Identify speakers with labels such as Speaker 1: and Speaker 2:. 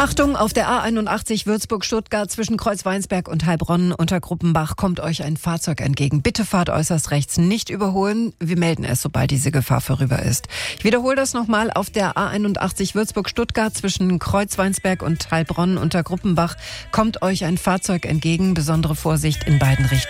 Speaker 1: Achtung, auf der A81 Würzburg-Stuttgart zwischen Kreuzweinsberg und Heilbronn unter Gruppenbach kommt euch ein Fahrzeug entgegen. Bitte fahrt äußerst rechts, nicht überholen. Wir melden es, sobald diese Gefahr vorüber ist. Ich wiederhole das nochmal. Auf der A81 Würzburg-Stuttgart zwischen Kreuzweinsberg und Heilbronn unter Gruppenbach kommt euch ein Fahrzeug entgegen. Besondere Vorsicht in beiden Richtungen.